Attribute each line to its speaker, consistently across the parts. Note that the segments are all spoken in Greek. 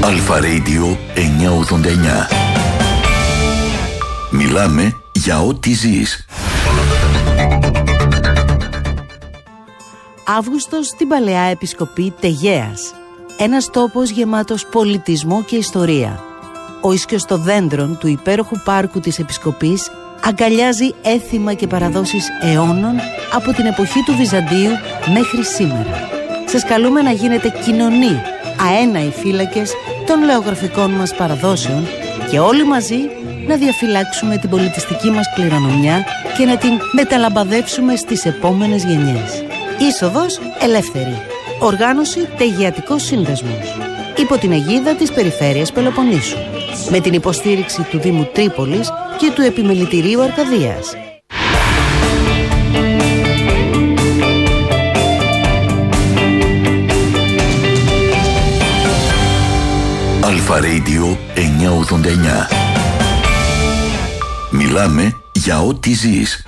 Speaker 1: Αλφα Radio 989. Μιλάμε για ό,τι ζεις.
Speaker 2: Αύγουστος στην Παλαιά Επισκοπή Τεγέας. Ένας τόπος γεμάτος πολιτισμό και ιστορία. Ο Ισκιοστοδέντρων του υπέροχου πάρκου της Επισκοπής αγκαλιάζει έθιμα και παραδόσεις αιώνων από την εποχή του Βυζαντίου μέχρι σήμερα. Σας καλούμε να γίνετε κοινωνοί, αέναοι φύλακες των λεωγραφικών μας παραδόσεων και όλοι μαζί να διαφυλάξουμε την πολιτιστική μας κληρονομιά και να την μεταλαμπαδεύσουμε στις επόμενες γενιές. Είσοδος ελεύθερη. Οργάνωση Τεγεατικός Σύνδεσμος. Υπό την αιγίδα της Περιφέρειας Πελοποννήσου. Με την υποστήριξη του Δήμου Τρίπολης και του Επιμελητηρίου Αρκαδίας.
Speaker 1: Αλφα Radio 989. Μιλάμε για ό,τι ζεις.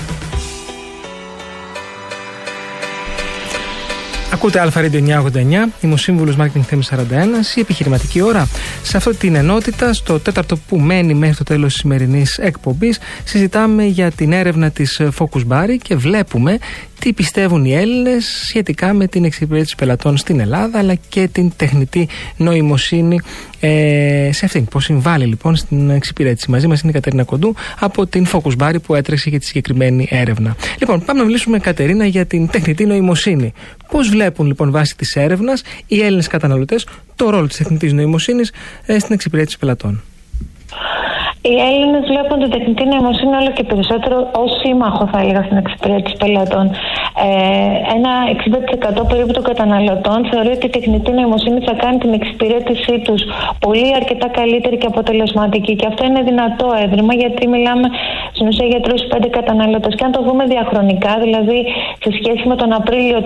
Speaker 3: Ακούτε Αλφα Radio 989, είμαι ο σύμβουλος Marketing Θέμης 41, η επιχειρηματική ώρα. Σε αυτή την ενότητα, στο τέταρτο που μένει μέχρι το τέλος της σημερινής εκπομπής, συζητάμε για την έρευνα της Focus Bari και βλέπουμε τι πιστεύουν οι Έλληνες σχετικά με την εξυπηρέτηση πελατών στην Ελλάδα, αλλά και την τεχνητή νοημοσύνη σε αυτήν. Πώς συμβάλλει λοιπόν στην εξυπηρέτηση. Μαζί μας είναι η Κατερίνα Κοντού από την Focus Bari που έτρεξε για τη συγκεκριμένη έρευνα. Λοιπόν, πάμε να μιλήσουμε, Κατερίνα, για την τεχνητή νοημοσύνη. Πώς βλέπουν λοιπόν βάσει της έρευνας οι Έλληνες καταναλωτές το ρόλο της τεχνητής νοημοσύνης στην εξυπηρέτηση πελατών?
Speaker 4: Οι Έλληνες βλέπουν την τεχνητή νοημοσύνη όλο και περισσότερο ως σύμμαχο, θα έλεγα, στην εξυπηρέτηση πελατών. Ένα 60% περίπου των καταναλωτών θεωρεί ότι η τεχνητή νοημοσύνη θα κάνει την εξυπηρέτησή τους πολύ αρκετά καλύτερη και αποτελεσματική. Και αυτό είναι δυνατό έβριμα, γιατί μιλάμε στην ουσία για 3-5 καταναλωτές. Και αν το δούμε διαχρονικά, δηλαδή σε σχέση με τον Απρίλιο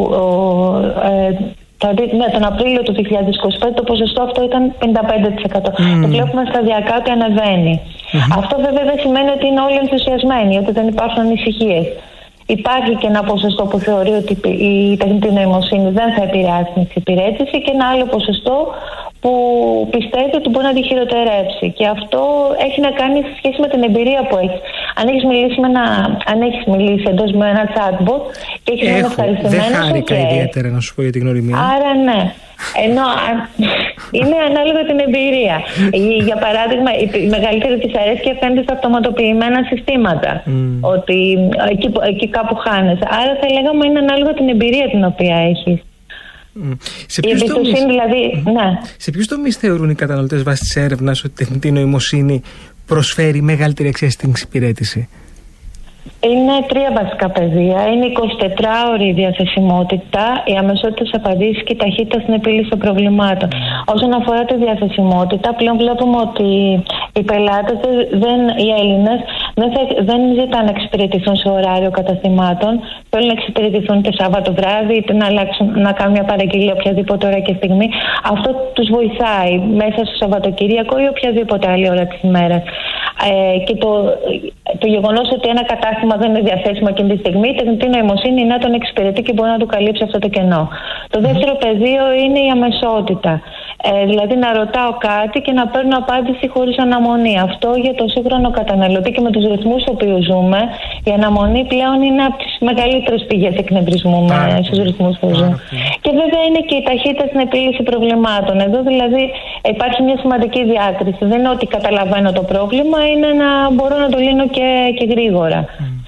Speaker 4: τον Απρίλιο του 2025 το ποσοστό αυτό ήταν 55%. Το βλέπουμε σταδιακά ότι ανεβαίνει. Αυτό βέβαια δεν σημαίνει ότι είναι όλοι ενθουσιασμένοι, ότι δεν υπάρχουν ανησυχίες. Υπάρχει και ένα ποσοστό που θεωρεί ότι η τεχνητή νοημοσύνη δεν θα επηρεάσει την εξυπηρέτηση και ένα άλλο ποσοστό που πιστεύει ότι μπορεί να τη χειροτερέψει. Και αυτό έχει να κάνει σε σχέση με την εμπειρία που έχει. Αν έχεις μιλήσει εντός με ένα chatbot και έχεις μείνει ευχαριστημένος.
Speaker 3: Δεν χάρηκα ιδιαίτερα, να σου πω, για την γνωριμία.
Speaker 4: Άρα ναι. Ενώ είναι ανάλογα την εμπειρία. Για παράδειγμα, η μεγαλύτερη δυσαρέσκεια φαίνεται στα αυτοματοποιημένα συστήματα. Ότι εκεί κάπου χάνεσαι. Άρα θα λέγαμε είναι ανάλογα την εμπειρία την οποία έχεις.
Speaker 3: Η εμπιστοσύνη δηλαδή, ναι. Σε ποιους τομείς θεωρούν οι καταναλωτές βάσει της έρευνας ότι η τεχνητή νοημοσύνη προσφέρει μεγαλύτερη αξία στην εξυπηρέτηση?
Speaker 4: Είναι 3 βασικά πεδία. Είναι η 24ωρη διαθεσιμότητα, η αμεσότητα στις απαντήσεις και η ταχύτητα στην επίλυση των προβλημάτων. Όσον αφορά τη διαθεσιμότητα, πλέον βλέπουμε ότι οι πελάτες, οι Έλληνες, δεν ζητάνε να εξυπηρετηθούν σε ωράριο καταστημάτων. Θέλουν να εξυπηρετηθούν και Σάββατο βράδυ, είτε να κάνουν μια παραγγελία οποιαδήποτε ώρα και στιγμή. Αυτό τους βοηθάει μέσα στο Σαββατοκύριακο ή οποιαδήποτε άλλη ώρα της ημέρας. Και το γεγονός ότι ένα κατάστημα δεν είναι διαθέσιμο εκείνη τη στιγμή, η τεχνητή νοημοσύνη να τον εξυπηρετεί και μπορεί να του καλύψει αυτό το κενό. Το δεύτερο πεδίο είναι η αμεσότητα. Δηλαδή να ρωτάω κάτι και να παίρνω απάντηση χωρίς αναμονή. Αυτό για το σύγχρονο καταναλωτή και με τους ρυθμούς στους οποίους ζούμε, η αναμονή πλέον είναι από τις μεγαλύτερες πηγές εκνευρισμού στους ρυθμούς που ζούμε. Και βέβαια είναι και η ταχύτητα στην επίλυση προβλημάτων. Εδώ δηλαδή υπάρχει μια σημαντική διάκριση. Δεν είναι ότι καταλαβαίνω το πρόβλημα, είναι να μπορώ να το λύνω και γρήγορα.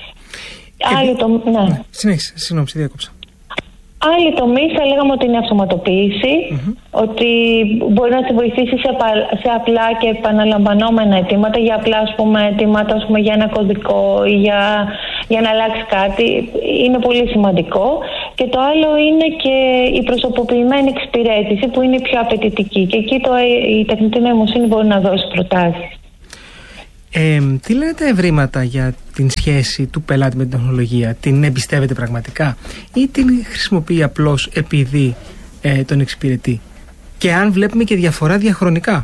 Speaker 3: Συνέχισε, συγγνώμη, σε διάκοψα.
Speaker 4: Άλλοι τομείς θα λέγαμε ότι είναι η αυτοματοποίηση, ότι μπορεί να σε βοηθήσει σε απλά και επαναλαμβανόμενα αιτήματα, για απλά αιτήματα για ένα κωδικό ή για να αλλάξει κάτι. Είναι πολύ σημαντικό. Και το άλλο είναι και η προσωποποιημένη εξυπηρέτηση που είναι πιο απαιτητική. Και εκεί η τεχνητή νοημοσύνη μπορεί να δώσει προτάσεις.
Speaker 3: Τι λένε τα ευρήματα για την σχέση του πελάτη με την τεχνολογία? Την εμπιστεύεται πραγματικά ή την χρησιμοποιεί απλώς επειδή τον εξυπηρετεί? Και αν βλέπουμε και διαφορά διαχρονικά?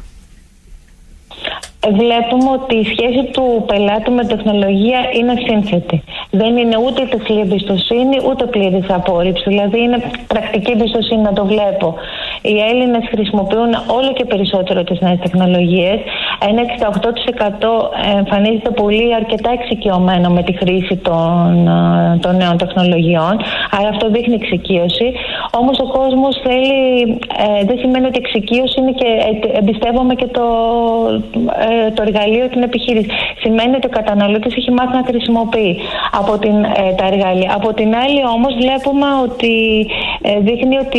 Speaker 4: Βλέπουμε ότι η σχέση του πελάτη με τεχνολογία είναι σύνθετη. Δεν είναι ούτε τεχνητή εμπιστοσύνη ούτε πλήρης απόρριψη. Δηλαδή είναι πρακτική εμπιστοσύνη, να το βλέπω. οι Έλληνες χρησιμοποιούν όλο και περισσότερο τις νέες τεχνολογίες. Ένα 68% εμφανίζεται πολύ αρκετά εξοικειωμένο με τη χρήση των νέων τεχνολογιών. Άρα αυτό δείχνει εξοικείωση. Όμως ο κόσμος θέλει, δεν σημαίνει ότι εξοικείωση είναι και εμπιστεύομαι και το εργαλείο, την επιχείρηση. Σημαίνει ότι ο καταναλωτής έχει μάθει να χρησιμοποιεί τα εργαλεία. Από την άλλη όμως βλέπουμε ότι δείχνει ότι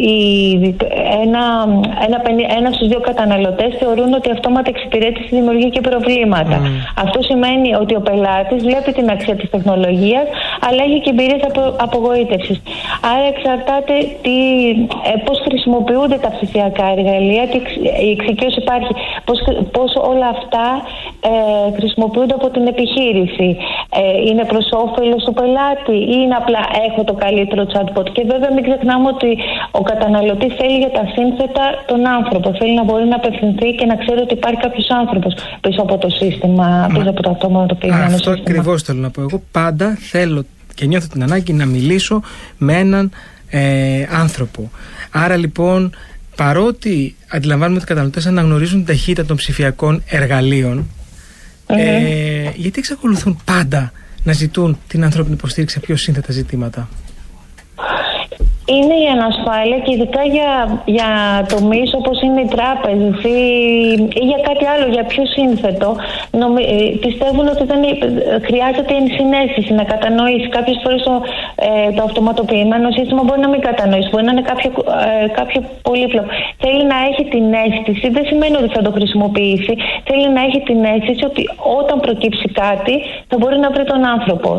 Speaker 4: ένα στους δύο καταναλωτές θεωρούν ότι η αυτόματη εξυπηρέτηση δημιουργεί και προβλήματα. Αυτό σημαίνει ότι ο πελάτης βλέπει την αξία της τεχνολογίας, αλλά έχει και εμπειρίες απογοήτευσης. Άρα εξαρτάται πώς χρησιμοποιούνται τα ψηφιακά εργαλεία, η εξοικείωση υπάρχει, πώς όλα αυτά χρησιμοποιούνται από την επιχείρηση. Είναι προς όφελος του πελάτη ή είναι απλά έχω το καλύτερο chatbot? Και βέβαια μην ξεχνάμε ότι ο καταναλωτής θέλει για τα σύνθετα τον άνθρωπο. Θέλει να μπορεί να απευθυνθεί και να ξέρει ότι υπάρχει κάποιος άνθρωπος πίσω από το σύστημα, πίσω από το αυτοματοποιημένο σύστημα. Αυτό
Speaker 3: ακριβώς θέλω να πω. Εγώ πάντα θέλω και νιώθω την ανάγκη να μιλήσω με έναν άνθρωπο. Άρα λοιπόν, παρότι αντιλαμβάνουμε ότι οι καταναλωτές αναγνωρίζουν την ταχύτητα των ψηφιακών εργαλείων, γιατί εξακολουθούν πάντα να ζητούν την ανθρώπινη υποστήριξη σε πιο σύνθετα ζητήματα?
Speaker 4: Είναι η ανασφάλεια και ειδικά για τομείς όπως είναι οι τράπεζες ή για κάτι άλλο, για πιο σύνθετο. Πιστεύουν ότι χρειάζεται ενσυναίσθηση, να κατανοήσει. Κάποιες φορές το αυτοματοποιημένο σύστημα μπορεί να μην κατανοήσει, μπορεί να είναι κάποιο πολύπλοκο. Θέλει να έχει την αίσθηση, δεν σημαίνει ότι θα το χρησιμοποιήσει, θέλει να έχει την αίσθηση ότι όταν προκύψει κάτι θα μπορεί να βρει τον άνθρωπο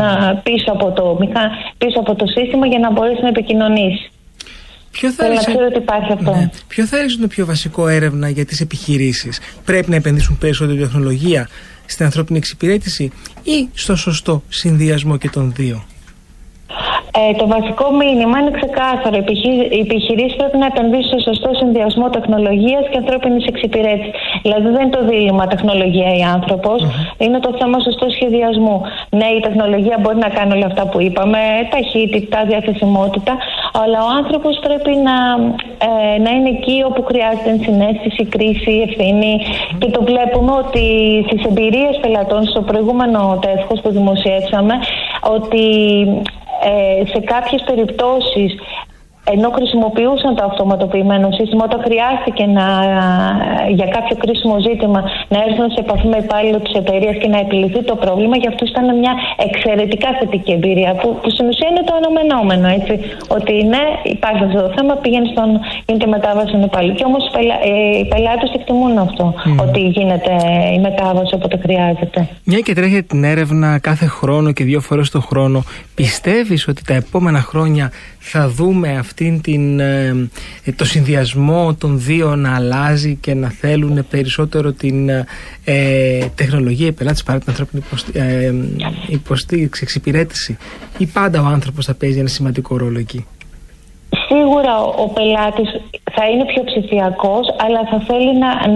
Speaker 4: πίσω από το σύστημα για να μπορέσει να επικοινωνήσει. Ποιο θα
Speaker 3: είναι το πιο βασικό έρευνα για τις επιχειρήσεις? Πρέπει να επενδύσουν περισσότερη τεχνολογία στην ανθρώπινη εξυπηρέτηση ή στο σωστό συνδυασμό και των δύο?
Speaker 4: Το βασικό μήνυμα είναι ξεκάθαρο. Οι επιχειρήσεις πρέπει να επενδύσουν στο σωστό συνδυασμό τεχνολογίας και ανθρώπινης εξυπηρέτησης. Δηλαδή δεν είναι το δίλημμα τεχνολογία ή άνθρωπος, είναι το θέμα σωστού σχεδιασμού. Ναι, η τεχνολογία μπορεί να κάνει όλα αυτά που είπαμε, ταχύτητα, διαθεσιμότητα, αλλά ο άνθρωπος πρέπει να είναι εκεί όπου χρειάζεται ενσυναίσθηση, κρίση, ευθύνη. Και το βλέπουμε ότι στις εμπειρίες πελατών, στο προηγούμενο τεύχος που δημοσιεύσαμε, ότι σε κάποιες περιπτώσεις, ενώ χρησιμοποιούσαν το αυτοματοποιημένο σύστημα, όταν χρειάστηκε για κάποιο κρίσιμο ζήτημα να έρθουν σε επαφή με υπάλληλο της εταιρείας και να επιλυθεί το πρόβλημα, για αυτούς ήταν μια εξαιρετικά θετική εμπειρία, που στην ουσία είναι το αναμενόμενο, έτσι. Ότι ναι, υπάρχει αυτό το θέμα, γίνεται μετάβαση στον υπάλληλο. Και όμως οι πελάτες εκτιμούν αυτό, ότι γίνεται η μετάβαση όποτε χρειάζεται.
Speaker 3: Μια και τρέχει την έρευνα κάθε χρόνο και 2 φορές το χρόνο, πιστεύεις ότι τα επόμενα χρόνια θα δούμε το συνδυασμό των δύο να αλλάζει και να θέλουν περισσότερο την τεχνολογία οι πελάτες παρά την ανθρώπινη υποστήριξη, εξυπηρέτηση, ή πάντα ο άνθρωπος θα παίζει ένα σημαντικό ρόλο εκεί?
Speaker 4: Σίγουρα ο πελάτης θα είναι πιο ψηφιακός, αλλά θα θέλει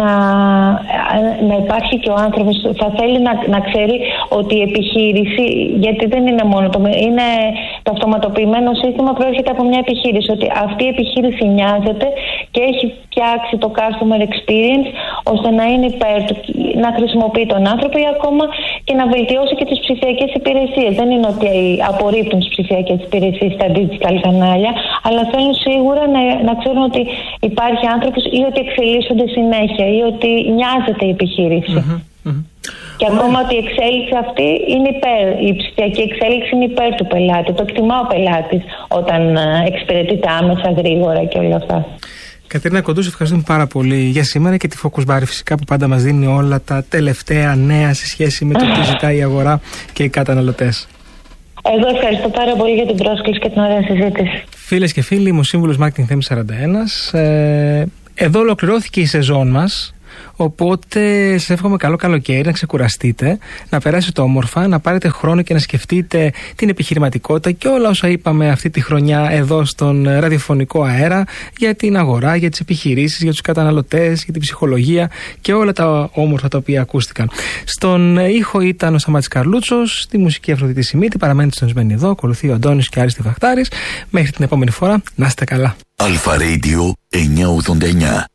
Speaker 4: να υπάρχει και ο άνθρωπος, θα θέλει να ξέρει ότι η επιχείρηση, γιατί δεν είναι μόνο είναι το αυτοματοποιημένο σύστημα, προέρχεται από μια επιχείρηση, ότι αυτή η επιχείρηση νοιάζεται και έχει φτιάξει το customer experience ώστε να είναι υπέρ του, να χρησιμοποιεί τον άνθρωπο ή ακόμα και να βελτιώσει και τις ψηφιακές υπηρεσίες. Δεν είναι ότι απορρίπτουν τις ψηφιακές υπηρεσίες στα digital κανάλια, αλλά θέλουν σίγουρα να ξέρουν ότι υπάρχει άνθρωπος ή ότι εξελίσσονται συνέχεια ή ότι νοιάζεται η επιχείρηση. Και ακόμα ότι η εξέλιξη αυτή είναι η ψηφιακή εξέλιξη είναι υπέρ του πελάτη. Το εκτιμά ο πελάτης όταν εξυπηρετείται άμεσα, γρήγορα και όλα αυτά.
Speaker 3: Κατερίνα Κοντού, ευχαριστούμε πάρα πολύ για σήμερα και τη Focus Bar φυσικά που πάντα μας δίνει όλα τα τελευταία νέα σε σχέση με το τι ζητάει η αγορά και οι καταναλωτές.
Speaker 4: Εγώ ευχαριστώ πάρα πολύ για την πρόσκληση και την ωραία συζήτηση.
Speaker 3: Φίλες και φίλοι, είμαι ο Σύμβουλος Marketing Θέμης 41. Εδώ ολοκληρώθηκε η σεζόν μας. Οπότε σας εύχομαι καλό καλοκαίρι, να ξεκουραστείτε, να περάσετε όμορφα, να πάρετε χρόνο και να σκεφτείτε την επιχειρηματικότητα και όλα όσα είπαμε αυτή τη χρονιά εδώ στον ραδιοφωνικό αέρα για την αγορά, για τις επιχειρήσεις, για τους καταναλωτές, για την ψυχολογία και όλα τα όμορφα τα οποία ακούστηκαν. Στον ήχο ήταν ο Σταμάτης Καρλούτσος, στη μουσική Αφροδίτη Σιμίτη. Παραμένετε συντονισμένοι εδώ, ακολουθεί ο Αντώνης και Άριστη Βαχτάρης. Μέχρι την επόμενη φορά, να είστε καλά.
Speaker 1: Αλφα Radio 989.